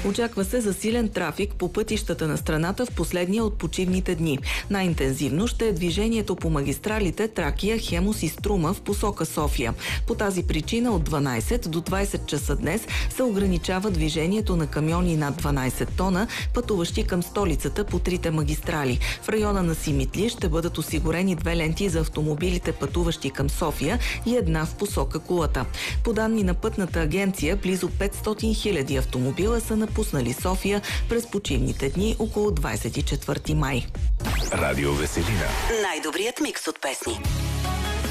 Очаква се засилен трафик по пътищата на страната в последния от почивните дни. Най-интензивно ще е движението по магистралите Тракия, Хемус и Струма в посока София. По тази причина от 12 до 20 часа днес се ограничава движението на камиони над 12 тона, пътуващи към столицата по трите магистрали. В района на Симитли ще бъдат осигурени 2 ленти за автомобилите, пътуващи към София, и една в посока Кулата. По данни на Пътната агенция, близо 500 000 автомобила са напуснали София през почивните дни около 24 май. Радио Веселина. Най-добрият микс от песни.